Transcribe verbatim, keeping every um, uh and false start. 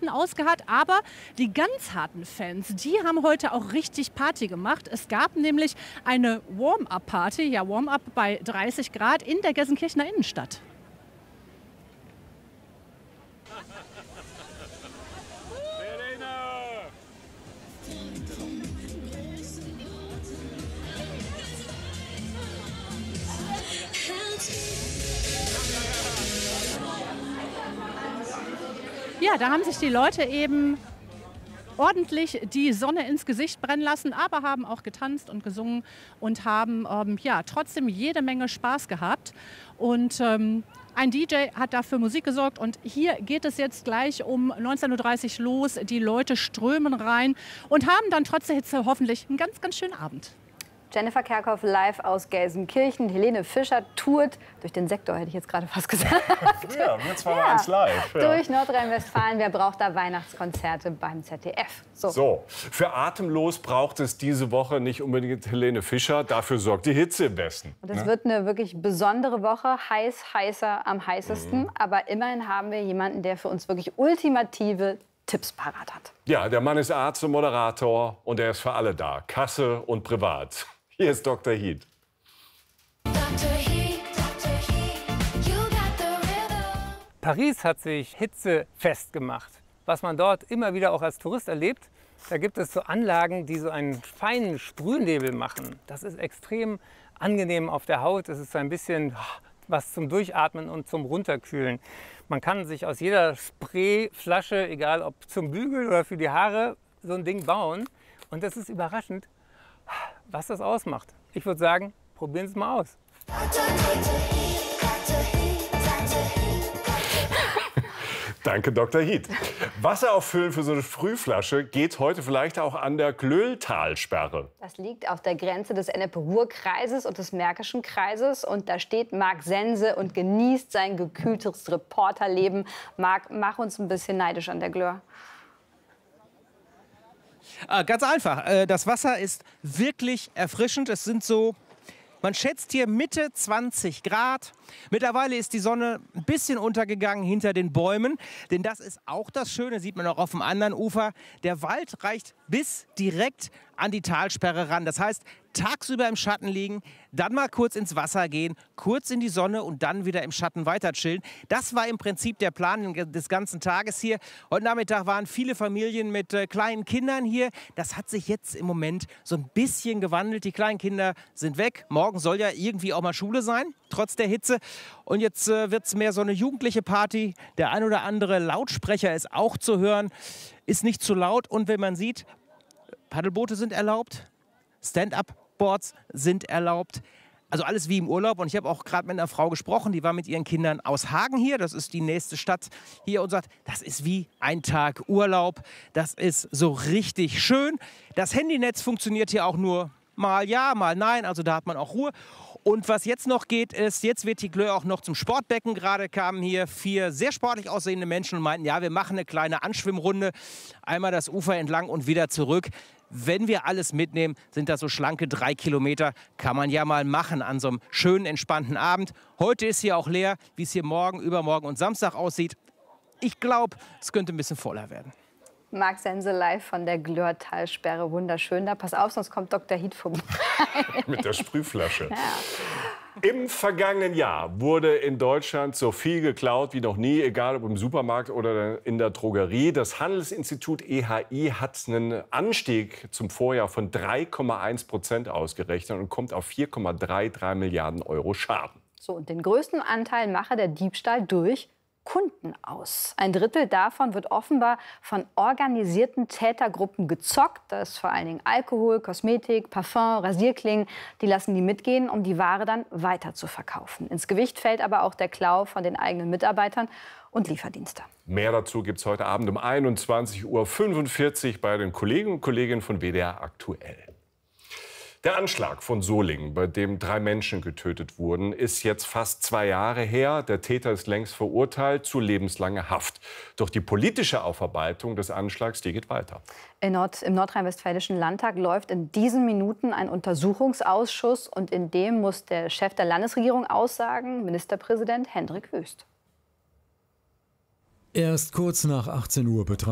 Minuten ausgeharrt, aber die ganz harten Fans, die haben heute auch richtig Party gemacht. Es gab nämlich eine Warm-up-Party, ja Warm-up bei dreißig Grad in der Gelsenkirchener Innenstadt. Ja, da haben sich die Leute eben ordentlich die Sonne ins Gesicht brennen lassen, aber haben auch getanzt und gesungen und haben ähm, ja, trotzdem jede Menge Spaß gehabt. Und ähm, ein D J hat dafür Musik gesorgt und hier geht es jetzt gleich um neunzehn Uhr dreißig los. Die Leute strömen rein und haben dann trotz der Hitze hoffentlich einen ganz, ganz schönen Abend. Jennifer Kerkhoff live aus Gelsenkirchen. Helene Fischer tourt durch den Sektor, hätte ich jetzt gerade fast gesagt. Ja, wir zwei ja. eins live. Ja. Durch Nordrhein-Westfalen. Wer braucht da Weihnachtskonzerte beim Z D F? So. so, für Atemlos braucht es diese Woche nicht unbedingt Helene Fischer. Dafür sorgt die Hitze im Westen. Und es ne? wird eine wirklich besondere Woche. Heiß, heißer, am heißesten. Mhm. Aber immerhin haben wir jemanden, der für uns wirklich ultimative Tipps parat hat. Ja, der Mann ist Arzt und Moderator und er ist für alle da. Kasse und privat. Hier ist Doktor Heat. Paris hat sich hitzefest gemacht. Was man dort immer wieder auch als Tourist erlebt, da gibt es so Anlagen, die so einen feinen Sprühnebel machen. Das ist extrem angenehm auf der Haut. Es ist so ein bisschen was zum Durchatmen und zum Runterkühlen. Man kann sich aus jeder Sprayflasche, egal ob zum Bügeln oder für die Haare, so ein Ding bauen. Und das ist überraschend, was das ausmacht. Ich würde sagen, probieren Sie es mal aus. Danke, Doktor Heat. Wasser auffüllen für so eine Sprühflasche geht heute vielleicht auch an der Glöhltalsperre. Das liegt auf der Grenze des Ennepe-Ruhr-Kreises und des Märkischen Kreises. Und da steht Marc Sense und genießt sein gekühltes Reporterleben. Marc, mach uns ein bisschen neidisch an der Glöhr. Ah, ganz einfach. Das Wasser ist wirklich erfrischend. Es sind so, man schätzt hier Mitte zwanzig Grad. Mittlerweile ist die Sonne ein bisschen untergegangen hinter den Bäumen. Denn das ist auch das Schöne, sieht man auch auf dem anderen Ufer. Der Wald reicht bis direkt an die Talsperre ran. Das heißt, tagsüber im Schatten liegen, dann mal kurz ins Wasser gehen, kurz in die Sonne und dann wieder im Schatten weiter chillen. Das war im Prinzip der Plan des ganzen Tages hier. Heute Nachmittag waren viele Familien mit äh, kleinen Kindern hier. Das hat sich jetzt im Moment so ein bisschen gewandelt. Die kleinen Kinder sind weg. Morgen soll ja irgendwie auch mal Schule sein, trotz der Hitze. Und jetzt äh, wird es mehr so eine jugendliche Party. Der ein oder andere Lautsprecher ist auch zu hören, ist nicht zu laut. Und wenn man sieht, Paddelboote sind erlaubt, Stand-up-Boards sind erlaubt. Also alles wie im Urlaub. Und ich habe auch gerade mit einer Frau gesprochen, die war mit ihren Kindern aus Hagen hier. Das ist die nächste Stadt hier und sagt, das ist wie ein Tag Urlaub. Das ist so richtig schön. Das Handynetz funktioniert hier auch nur mal ja, mal nein. Also da hat man auch Ruhe. Und was jetzt noch geht, ist, jetzt wird die Glöhr auch noch zum Sportbecken. Gerade kamen hier vier sehr sportlich aussehende Menschen und meinten, ja, wir machen eine kleine Anschwimmrunde. Einmal das Ufer entlang und wieder zurück. Wenn wir alles mitnehmen, sind das so schlanke drei Kilometer. Kann man ja mal machen an so einem schönen, entspannten Abend. Heute ist hier auch leer, wie es hier morgen, übermorgen und Samstag aussieht. Ich glaube, es könnte ein bisschen voller werden. Marc Sense live von der Glöhrtalsperre. Wunderschön. Da pass auf, sonst kommt Doktor Heat vorbei. Mit der Sprühflasche. Ja. Im vergangenen Jahr wurde in Deutschland so viel geklaut wie noch nie, egal ob im Supermarkt oder in der Drogerie. Das Handelsinstitut E H I hat einen Anstieg zum Vorjahr von drei Komma eins Prozent ausgerechnet und kommt auf vier Komma dreiunddreißig Milliarden Euro Schaden. So, und den größten Anteil mache der Diebstahl durch Kunden aus. Ein Drittel davon wird offenbar von organisierten Tätergruppen gezockt. Das ist vor allen Dingen Alkohol, Kosmetik, Parfum, Rasierklingen. Die lassen die mitgehen, um die Ware dann weiter zu verkaufen. Ins Gewicht fällt aber auch der Klau von den eigenen Mitarbeitern und Lieferdienste. Mehr dazu gibt es heute Abend um einundzwanzig Uhr fünfundvierzig bei den Kollegen und Kolleginnen von W D R aktuell. Der Anschlag von Solingen, bei dem drei Menschen getötet wurden, ist jetzt fast zwei Jahre her. Der Täter ist längst verurteilt zu lebenslanger Haft. Doch die politische Aufarbeitung des Anschlags, die geht weiter. In Nord Im Nordrhein-Westfälischen Landtag läuft in diesen Minuten ein Untersuchungsausschuss. Und in dem muss der Chef der Landesregierung aussagen, Ministerpräsident Hendrik Wüst. Erst kurz nach achtzehn Uhr betrat